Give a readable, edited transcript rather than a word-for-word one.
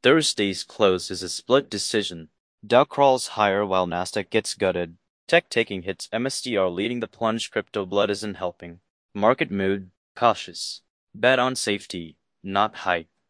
Thursday's close is a split decision. Dow crawls higher while Nasdaq gets gutted. Tech taking hits, MSTR leading the plunge, crypto blood isn't helping. Market mood, cautious. Bet on safety, not hype.